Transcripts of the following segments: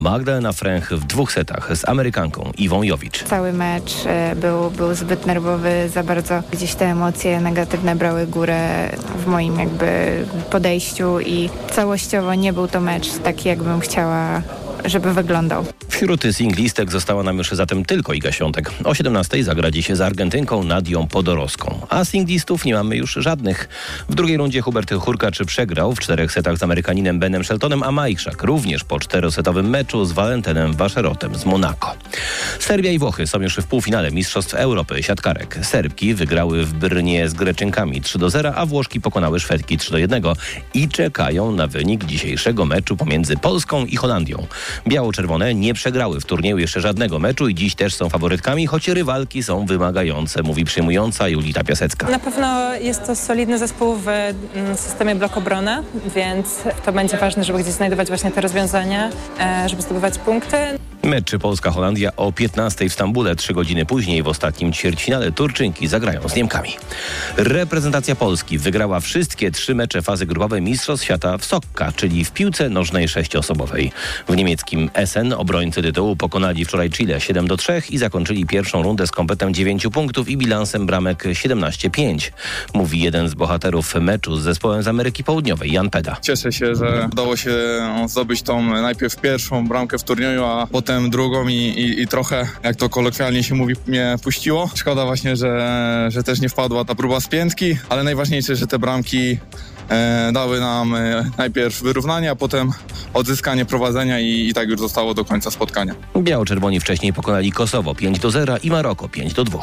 Magdalena Fręch w 2 setach z Amerykanką Iwą Jowicz. Cały mecz był zbyt nerwowy, za bardzo gdzieś te emocje negatywne brały górę w moim podejściu i całościowo nie był to mecz taki, jakbym chciała, żeby wyglądał. Wśród singlistek została nam już zatem tylko Iga Świątek. O 17:00 zagra dziś z Argentynką Nadią Podoroską. A singlistów nie mamy już żadnych. W drugiej rundzie Hubert Hurkacz przegrał w 4 setach z Amerykaninem Benem Sheltonem, a Majchrzak również po 4-setowym meczu z Valentinem Vacherotem z Monako. Serbia i Włochy są już w półfinale Mistrzostw Europy siatkarek. Serbki wygrały w Brnie z Greczynkami 3-0, a Włoszki pokonały Szwedki 3-1 i czekają na wynik dzisiejszego meczu pomiędzy Polską i Holandią. Biało-czerwone nie przegrały w turnieju jeszcze żadnego meczu i dziś też są faworytkami, choć rywalki są wymagające, mówi przyjmująca Julita Piasecka. Na pewno jest to solidny zespół w systemie blok-obrony, więc to będzie ważne, żeby gdzieś znajdować właśnie te rozwiązania, żeby zdobywać punkty. Mecz Polska-Holandia o 15:00 w Stambule. 3 godziny później w ostatnim ćwierćfinale Turczynki zagrają z Niemkami. Reprezentacja Polski wygrała wszystkie 3 mecze fazy grupowej Mistrzostw Świata w Sokka, czyli w piłce nożnej 6-osobowej. W niemieckim Essen obrońcy tytułu pokonali wczoraj Chile 7-3 i zakończyli pierwszą rundę z kompetem 9 punktów i bilansem bramek 17-5. Mówi jeden z bohaterów meczu z zespołem z Ameryki Południowej, Jan Peda. Cieszę się, że udało się zdobyć tą najpierw pierwszą bramkę w turnieju, a potem drugą i trochę, jak to kolokwialnie się mówi, mnie puściło. Szkoda właśnie, że też nie wpadła ta próba z piętki, ale najważniejsze, że te bramki dały nam najpierw wyrównanie, a potem odzyskanie prowadzenia i tak już zostało do końca spotkania. Biało-czerwoni wcześniej pokonali Kosowo 5-0 i Maroko 5-2.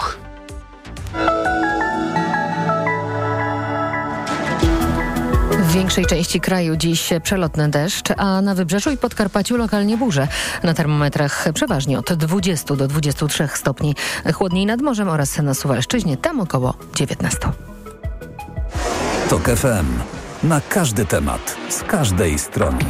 W większej części kraju dziś przelotny deszcz, a na Wybrzeżu i Podkarpaciu lokalnie burze. Na termometrach przeważnie od 20 do 23 stopni. Chłodniej nad morzem oraz na Suwalszczyźnie, tam około 19. TOK FM. Na każdy temat, z każdej strony.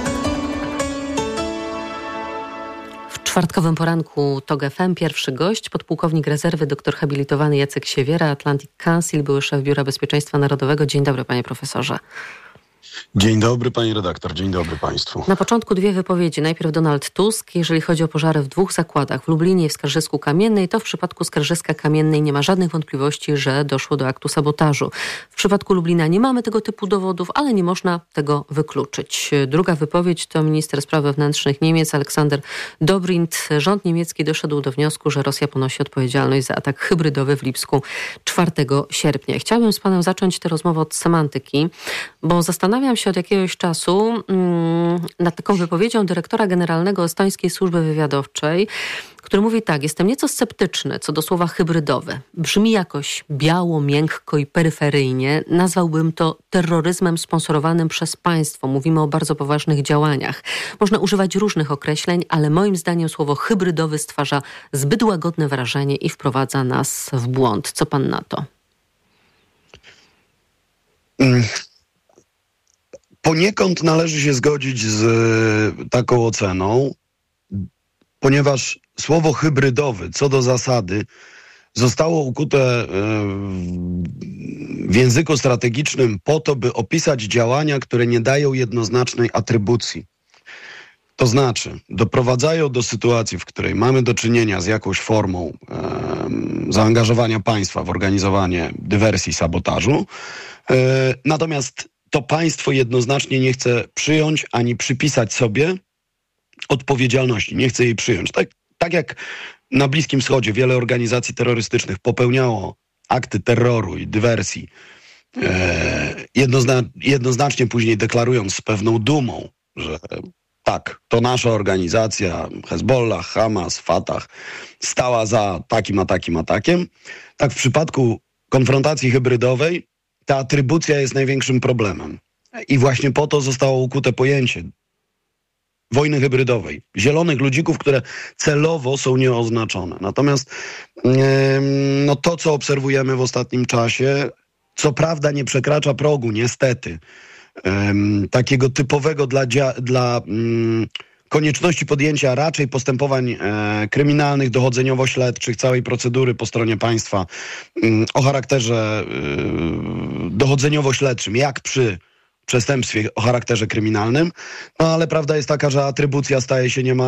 W czwartkowym poranku TOK FM pierwszy gość, podpułkownik rezerwy, doktor habilitowany Jacek Siewiera, Atlantic Council, były szef Biura Bezpieczeństwa Narodowego. Dzień dobry, panie profesorze. Dzień dobry, pani redaktor, dzień dobry państwu. Na początku 2 wypowiedzi. Najpierw Donald Tusk. Jeżeli chodzi o pożary w 2 zakładach, w Lublinie i w Skarżysku-Kamiennej, to w przypadku Skarżyska-Kamiennej nie ma żadnych wątpliwości, że doszło do aktu sabotażu. W przypadku Lublina nie mamy tego typu dowodów, ale nie można tego wykluczyć. Druga wypowiedź to minister spraw wewnętrznych Niemiec Aleksander Dobrindt. Rząd niemiecki doszedł do wniosku, że Rosja ponosi odpowiedzialność za atak hybrydowy w Lipsku 4 sierpnia. Chciałabym z panem zacząć tę rozmowę od semantyki, bo zastanawiam się od jakiegoś czasu nad taką wypowiedzią dyrektora generalnego estońskiej służby wywiadowczej, który mówi tak: jestem nieco sceptyczny co do słowa hybrydowy. Brzmi jakoś biało, miękko i peryferyjnie. Nazwałbym to terroryzmem sponsorowanym przez państwo. Mówimy o bardzo poważnych działaniach. Można używać różnych określeń, ale moim zdaniem słowo hybrydowy stwarza zbyt łagodne wrażenie i wprowadza nas w błąd. Co pan na to? Poniekąd należy się zgodzić z taką oceną, ponieważ słowo hybrydowy co do zasady zostało ukute w języku strategicznym po to, by opisać działania, które nie dają jednoznacznej atrybucji. To znaczy, doprowadzają do sytuacji, w której mamy do czynienia z jakąś formą zaangażowania państwa w organizowanie dywersji, sabotażu, natomiast to państwo jednoznacznie nie chce przyjąć ani przypisać sobie odpowiedzialności. Nie chce jej przyjąć. Tak jak na Bliskim Wschodzie wiele organizacji terrorystycznych popełniało akty terroru i dywersji, jednoznacznie później deklarując z pewną dumą, że tak, to nasza organizacja, Hezbollah, Hamas, Fatah, stała za takim atakiem. Tak w przypadku konfrontacji hybrydowej ta atrybucja jest największym problemem. I właśnie po to zostało ukute pojęcie wojny hybrydowej. Zielonych ludzików, które celowo są nieoznaczone. Natomiast to, co obserwujemy w ostatnim czasie, co prawda nie przekracza progu, niestety, takiego typowego dla konieczności podjęcia raczej postępowań kryminalnych, dochodzeniowo-śledczych, całej procedury po stronie państwa o charakterze dochodzeniowo-śledczym, jak przy przestępstwie o charakterze kryminalnym, no ale prawda jest taka, że atrybucja staje się